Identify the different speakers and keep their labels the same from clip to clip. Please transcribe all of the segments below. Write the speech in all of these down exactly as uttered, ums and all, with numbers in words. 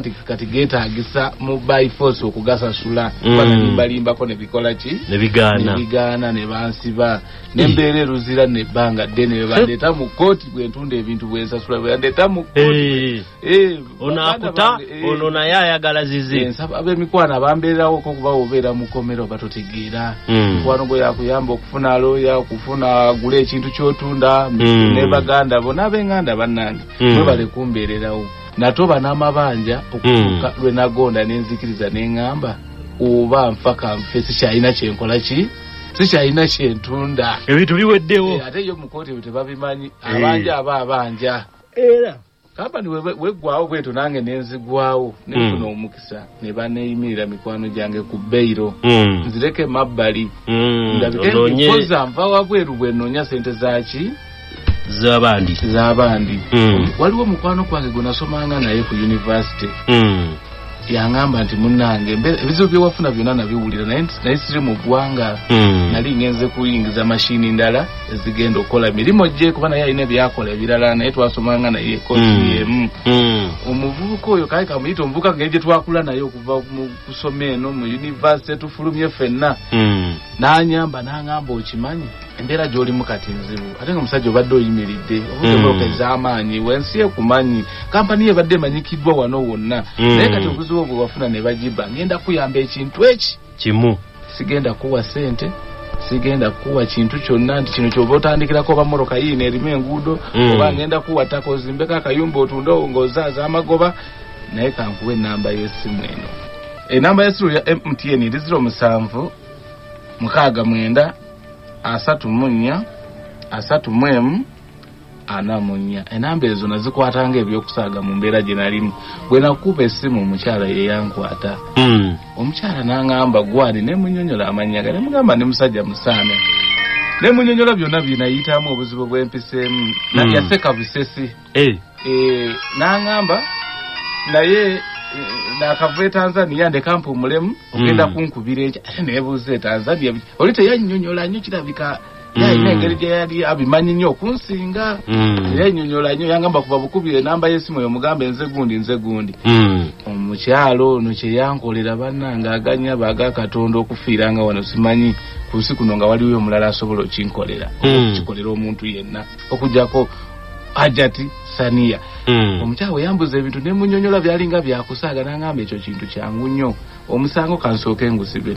Speaker 1: kati geetaagisa mu by force okugasasula kubanga nimbalimbako ne bikola ki
Speaker 2: ne bigaana
Speaker 1: ne bigaana ne bansiba n'embeera eruzira n'ebbanga ddene bwe bandeeta mu kkooti bwe ntunda ebintu bwe nsasula bwe bandeeta mu kkooti
Speaker 2: ono akuta ono naye ayagala zizi
Speaker 1: ensaba ab'emikwano abambeererawo ko kuba obeera mu kkomero batotegeera mukwano gwe yakuyamba okufuna looya okufuna agula ekintu ky'otunda ne baganda bo n'ab'enganda bannange bwe bale kumbeererawo natoba n'amabanja okutuuka lwe nagonda n'enzikiriza n'eŋŋamba oba nfa kanfe sikyalina kyenkola ki sikyalina kyentunda
Speaker 2: ebintu biweddewo
Speaker 1: ate yo mu kkooti bwe tebabimanyi abanja aba abanja
Speaker 2: era
Speaker 1: kampani weggwawo bweto nange nenzigwawo nefuna omukisa ne baneeyimirira mikwano gyange ku bbeiro nzireke mabbali ndabikekoza nva wabweru bwe nnoonya sente zaki
Speaker 2: z'abandi
Speaker 1: z'abandi waliwo mukwano gwange gwe nasomanga naye ku university yangamba nti munnange ebizibu byewafuna byonna nabiwulira naye siri mu ggwanga nali ngenze kuyingiza mashini ndala ezigenda okukola mirimu gye kuba naye alina byakola ebirala naye twasomanga naye kooti yemu omuvubuka oyo kale kamuyita omuvubuka ngeri gye twakula naye okuva mu kusoma eno mu university tufulumye ffenna n'anyamba n'angamba okimanyi embeera gy'olimu kati nzibu ate nga omusajja obadde oyimiridde obudde ez'amaanyi wensi ekumanyi kampani ebadde emanyikiddwa wano wonna naye kati obuzibu bwe wafuna ne bagiba ngenda kuyamba ekintu eki
Speaker 2: kimu
Speaker 1: sigenda kuwa sente sigenda kuwa kintu kyonna nti kino kyova otandikirako oba moroka yiina erimu enguudo oba ngenda kuwa ttaka ozimbeko akayumba otundewo ng'ozaaza amagoba naye kankuwa ennamba y'essimu eno enamba y'essimu ya M T N eri ziro musanvu mukaaga mwenda asatu munya asatu mwemu ana munya enamba ezo nazikwatanga ebyokusaaga mu mbeera gye nalimu bwe nakuba essimu omukyala ye yankwata omukyala n'angamba gwani ne munyonyola amanyaga ne mugamba ne musajja musaana ne munyonyola byonna binayitamu obuzibu bw'empiseemu yaseka busesi n'angamba naye nakava e Tanzania ndeka mpumulemu ogenda kunkubira ekyo ate neebuuza e Tanzania oli teyannyonnyola nnyo kirabika yalina engeri gye yali abimanyi nnyo okunsinga yannyonnyola nnyo yangamba kuva bukubire enamba y'essimu eyo mugambe nze gundi nze gundi omukyalo ono kye yankolera bannange aganya baga Katonda okufiiranga wano simanyi ku nsi kuno nga waliwo omulala asobola okinkolera okukikolera omuntu yenna okugjako Ajati Sania omukyalo yambuza ebintu ne munyonyola byalinga byakusaaga n'angamba ekyo kintu kyangu nnyo omusango kansooke ngusibe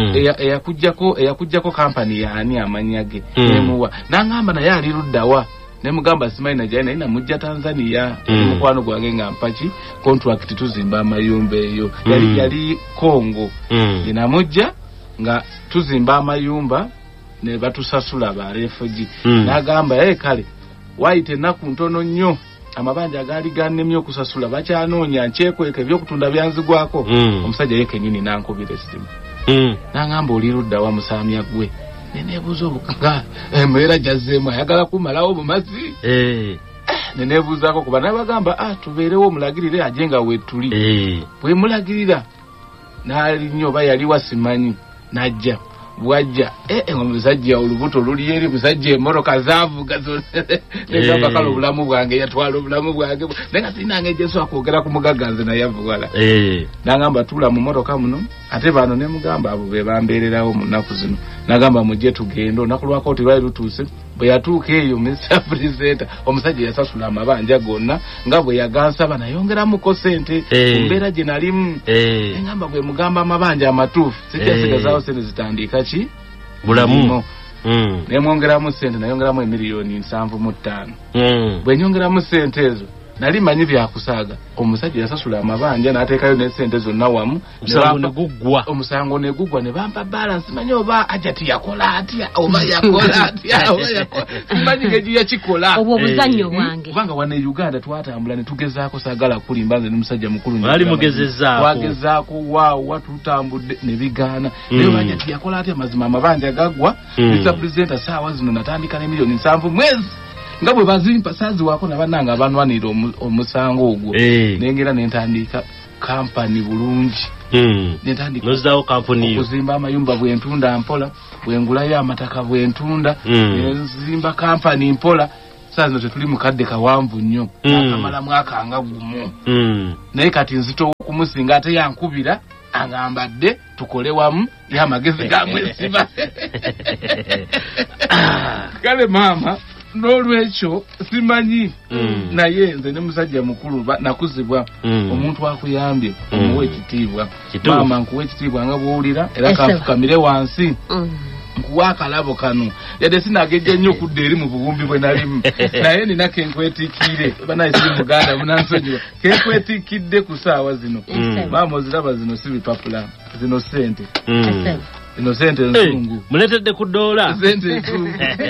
Speaker 1: eyakujjako eyakujjako kampani yaani amanya ge nemuwa n'angamba naye ali luddawa ne mugamba simanyi najaye naye namujja Tanzania mukwano gwange nga mpaki contract tuzimba amayumba eyo yali yali Congo namujja nga tuzimba amayumba ne batusasula ba refugee n'agamba ee kale waite ennaku ntono nnyo amabanja agaali gannemye okusasula bakyanoonya nkyekweeka ebyokutunda byanzigwako omusajja ye kenyini nankubira essimu n'angamba oli luddawa musaamya gwe neneebuuza obukanga embeera gyazzeemu ayagala kumalawo bumazi neneebuuzaako kuba nabagamba ah tubeerewo omulagirire aje nga weetuli bwe mulagirira n'ali nnyo oba yali wasimanyi n'ajja bwajja eh omusajja olubuto luli eri musajja emoroka zaavuga zonna kale obulamu bwange yatwala obulamu bwange nenga sinange Yesu akwogera ku mugaganze na yavuwala eh nangamba tula mu moroka muno ate bano ne mugamba abo be bambeererawo mu nnaku zino nagamba mujje tugendo nakulwako oti lwali lutuuse bwe yatuuka eyo Mister President omusajja yasasula amabanja gonna nga bwe yagansaba nayongeramuko sente kumbeera gye nalimu ngamba bwe mugamba amabanja amatuufu sikyasigazawo sente zitandika ki
Speaker 2: bulamu
Speaker 1: ne mwongeramu sente nayongeramu emiliyoni nsanvu mu ttaano bwe nyongeramu sente ezo nali manyi byakusaaga omusajja yasasula amabanja n'ateekayo ne sente zonna wamu
Speaker 2: omusango ne guggwa
Speaker 1: omusango ne guggwa ne bampa balance manyi oba Ajati yakola atya oba yakola atya oba yakola manyi ngeji yakikola
Speaker 3: obwo obuzannyo bwange
Speaker 1: kubanga wane Uganda twatambula ne tugezaako saagala kulimba nze n'omusajja mukulu
Speaker 2: bali mugezezaako
Speaker 1: twagezaako waawo watutambudde ne bigaana naye Ajati yakola atya mazima amabanja gaggwa Mister President saawa zino natandika ne miliyoni nsanvu mwezi nga bwe bazimpa sazi wako nabannanga abanwanira omusango ogwo nengera nentandika kampani bulungi
Speaker 2: nentandika nozawo kampani yo
Speaker 1: okuzimba amayumba bwentunda mpola bwengulayo amataka bwentunda nenzimba kampani mpola sasa tetuli mukadde kawanvu nnyo akamala mwaka nga gumu naye kati nzito okumusinga ate yankubira angambadde tukole wamu ya magezi gamwe siba kale mama n'olwekyo simanyi naye nze ne musajja mukulu nakuzibwa omuntu akuyambye omuwa ekitiibwa mama nkuwa ekitiibwa nga bw'owulira era kanfukamire wansi nkuwa akalabo kano yadde sinagejja nnyo okudda eri mu buwumbi bwe nalimu naye nina kenkwetiikire banaye siri muganda munansonyiwa kenkwetiikidde ku saawa zino maama oziraba zino si bipapula zino sente ino sente nsungu
Speaker 2: muletedde ku dola
Speaker 1: sente nsungu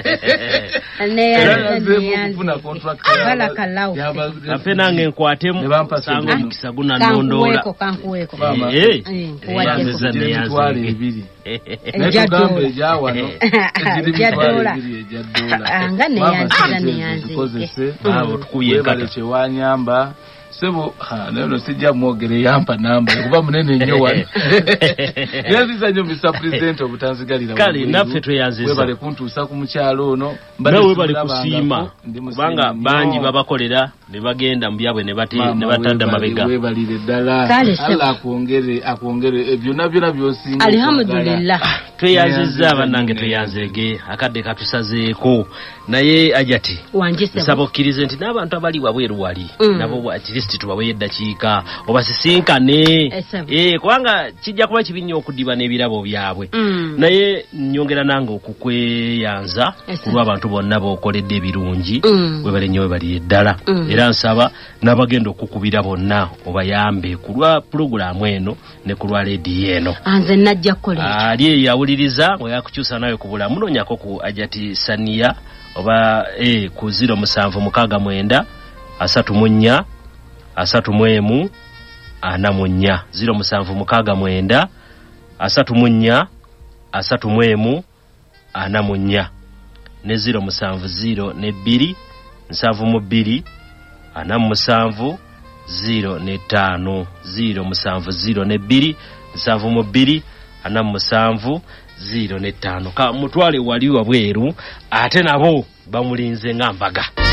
Speaker 1: kufuna contract
Speaker 2: afe nange nkwatemu sango mukisa guna ndondola
Speaker 3: kankuweko
Speaker 2: eyameza neyanze
Speaker 1: ebiri netugamba ejawano
Speaker 3: ejadola anga neyanzira neyanze
Speaker 1: tukozese abo tukubye kale kyewanyamba sebo ha leo sijja mwogere yampa namba kuba munene nnyo wano yaziza nnyo Mister President obutanzigalira
Speaker 2: kale naffe tweyanziza
Speaker 1: webale kuntuusa ku mukyalo ono
Speaker 2: nawe webale kusiima kubanga bangi babakolera ne bagenda mu byabwe ne bati ne batanda mabega
Speaker 1: webalire ddala Allah akwongere akwongere byonna byonna byosinga
Speaker 3: alhamdulillah
Speaker 2: tweyanziza bannange tweyanzege akadde katusazeeko naye ajati
Speaker 3: wanjise
Speaker 2: sabokkirize nti n'abantu abali wabweru wali nabo at least tubawe eddakiika oba sisinkane eh kubanga kijja kuba kibi nnyo okudiba n'ebirabo byabwe naye nyongera nange okukweyanza kulwa abantu bonna bokoledde ebirungi webale nnyo webali eddala era nsaba n'abagenda okukubira bonna obayambe kulwa program eno ne kulwa ledi eno
Speaker 3: anze najja kola
Speaker 2: ali yawuliriza we yakukyusa nayo kubula munonyako ku ajati Sania oba eh ku zero musanvu mukaga mwenda asatu munnya asatu mwemu ana munnya zero musanvu mukaga mwenda asatu munnya asatu mwemu ana munnya ne zero musanvu zero ne biri nsanvu mu biri ana musanvu zero ne tano zero musanvu zero ne biri nsanvu mu biri ana musanvu zero ne tano ka mutwale wali wabweru ate nabo bamulinze ng'ambaga.